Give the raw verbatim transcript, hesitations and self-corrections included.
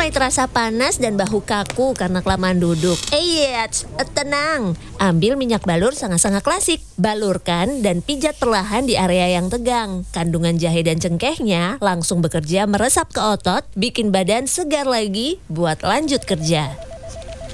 mulai terasa panas dan bahu kaku karena kelamaan duduk. Eh, tenang. Ambil minyak balur sangat-sangat klasik. Balurkan dan pijat perlahan di area yang tegang. Kandungan jahe dan cengkehnya langsung bekerja meresap ke otot, bikin badan segar lagi buat lanjut kerja.